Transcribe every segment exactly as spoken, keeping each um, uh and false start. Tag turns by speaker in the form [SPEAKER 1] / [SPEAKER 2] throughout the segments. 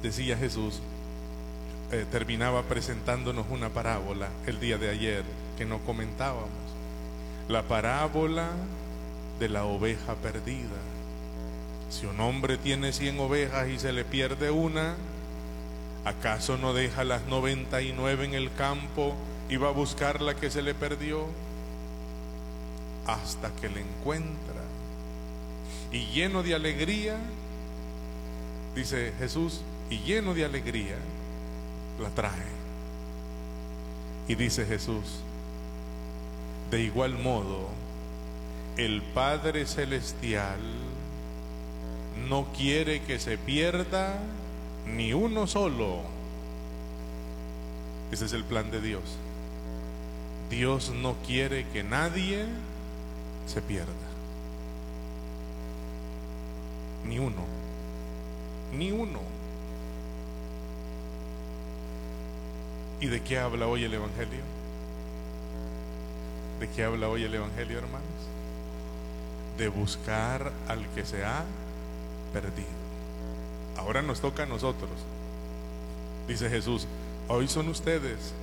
[SPEAKER 1] Decía Jesús, eh, terminaba presentándonos una parábola el día de ayer que no comentábamos. La parábola de la oveja perdida. Si un hombre tiene cien ovejas y se le pierde una, ¿acaso no deja las noventa y nueve en el campo y va a buscar la que se le perdió hasta que la encuentra? Y lleno de alegría, dice Jesús, y lleno de alegría la trae. Y dice Jesús, de igual modo, el Padre Celestial no quiere que se pierda ni uno solo. Ese es el plan de Dios. Dios no quiere que nadie se pierda. Ni uno. Ni uno. ¿Y de qué habla hoy el Evangelio? ¿De qué habla hoy el Evangelio, hermanos? De buscar al que se ha perdido. Ahora nos toca a nosotros. Dice Jesús, hoy son ustedes.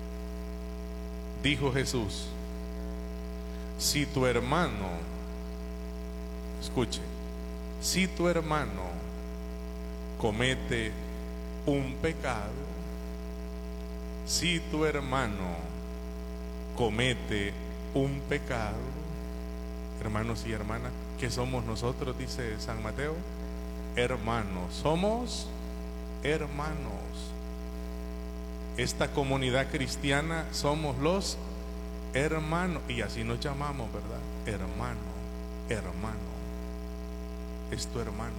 [SPEAKER 1] Dijo Jesús, si tu hermano, escuche, si tu hermano comete un pecado, si tu hermano comete un pecado, hermanos y hermanas, ¿qué somos nosotros? Dice San Mateo, hermanos, somos hermanos. Esta comunidad cristiana somos los hermanos, y así nos llamamos, ¿verdad? Hermano, hermano, es tu hermano.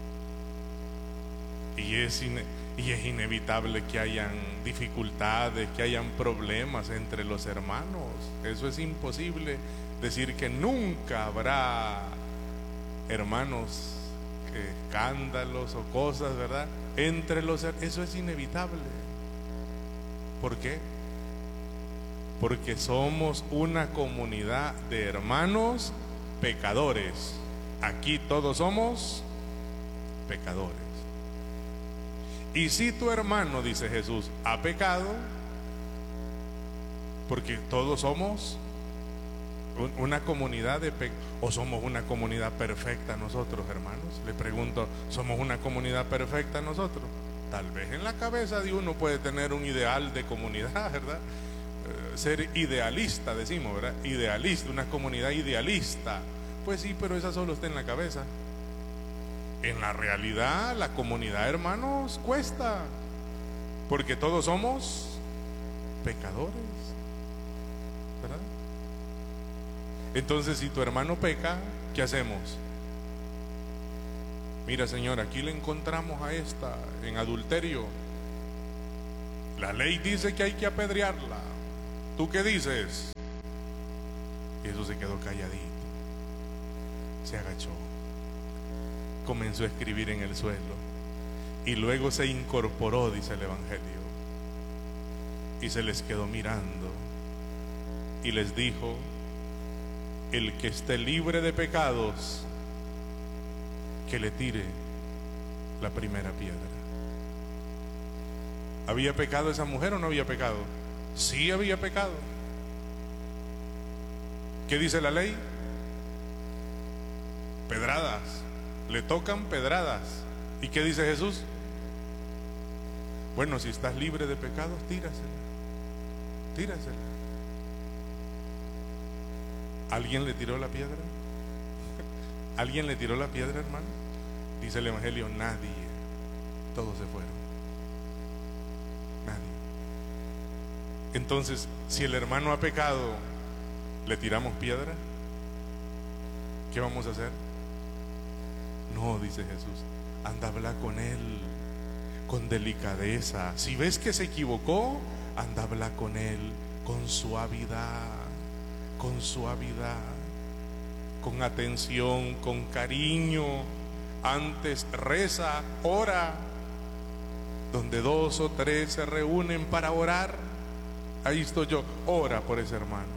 [SPEAKER 1] Y es, ine y es inevitable que hayan dificultades, que hayan problemas entre los hermanos. Eso es imposible decir que nunca habrá, hermanos, escándalos o cosas, ¿verdad? Entre los, eso es inevitable. ¿Por qué? Porque somos una comunidad de hermanos pecadores. Aquí todos somos pecadores. Y si tu hermano, dice Jesús, ha pecado, porque todos somos una comunidad de pecadores, o somos una comunidad perfecta nosotros, hermanos. Le pregunto, ¿somos una comunidad perfecta nosotros? Tal vez en la cabeza de uno puede tener un ideal de comunidad, ¿verdad? Eh, ser idealista, decimos, ¿verdad? Idealista, una comunidad idealista. Pues sí, pero esa solo está en la cabeza. En la realidad, la comunidad, hermanos, cuesta, porque todos somos pecadores, ¿verdad? Entonces, si tu hermano peca, ¿qué hacemos? Mira, señor, aquí le encontramos a esta en adulterio. La ley dice que hay que apedrearla. ¿Tú qué dices? Y Jesús se quedó calladito, se agachó, comenzó a escribir en el suelo y luego se incorporó, dice el Evangelio, y se les quedó mirando y les dijo, el que esté libre de pecados, que le tire la primera piedra. ¿Había pecado esa mujer o no había pecado? Sí había pecado. ¿Qué dice la ley? Pedradas. Le tocan pedradas. ¿Y qué dice Jesús? Bueno, si estás libre de pecados, tírasela. Tírasela. ¿Alguien le tiró la piedra? ¿Alguien le tiró la piedra, hermano? Dice el Evangelio, nadie. Todos se fueron. Nadie. Entonces, si el hermano ha pecado, ¿le tiramos piedra? ¿Qué vamos a hacer? No, dice Jesús, anda a hablar con él con delicadeza. Si ves que se equivocó, anda a hablar con él con suavidad, con suavidad, con atención, con cariño. Antes reza, ora. Donde dos o tres se reúnen para orar, ahí estoy yo. Ora por ese hermano.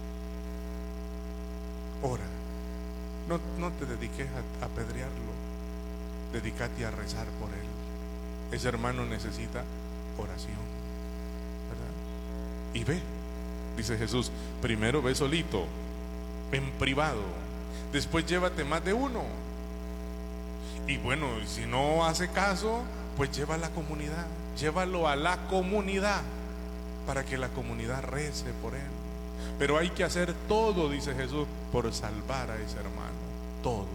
[SPEAKER 1] Ora. No, no te dediques a, a apedrearlo. Dedícate a rezar por él. ese hermano necesita oración, ¿verdad? Y ve, dice Jesús, primero ve solito, en privado, después llévate más de uno. Y bueno, si no hace caso, pues lleva a la comunidad, llévalo a la comunidad para que la comunidad rece por él. Pero hay que hacer todo, dice Jesús, por salvar a ese hermano, todo.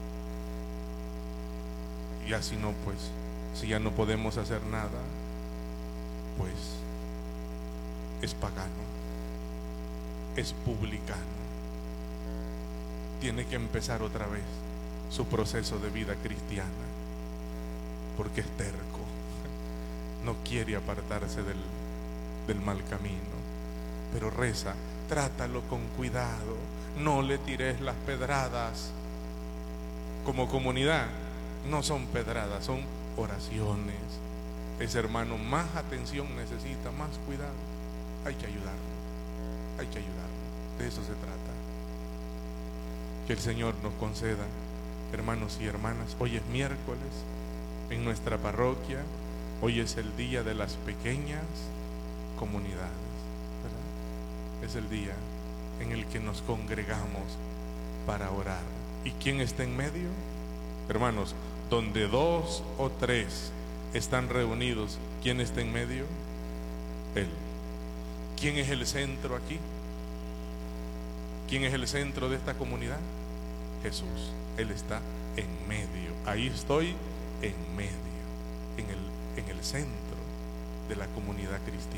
[SPEAKER 1] Y así no, pues, si ya no podemos hacer nada, pues es pagano, es publicano. Tiene que empezar otra vez su proceso de vida cristiana, porque es terco, no quiere apartarse del, del mal camino. Pero reza, trátalo con cuidado, no le tires las pedradas. Como comunidad no son pedradas, son oraciones. Ese hermano más atención necesita, más cuidado. Hay que ayudarlo, hay que ayudarlo. De eso se trata. Que el Señor nos conceda, hermanos y hermanas. Hoy es miércoles en nuestra parroquia. Hoy es el día de las pequeñas comunidades, ¿verdad? Es el día en el que nos congregamos para orar. ¿Y quién está en medio? Hermanos, donde dos o tres están reunidos, ¿quién está en medio? Él. ¿Quién es el centro aquí? ¿Quién es el centro de esta comunidad? Jesús. Él está en medio. Ahí estoy en medio, en el, en el centro de la comunidad cristiana.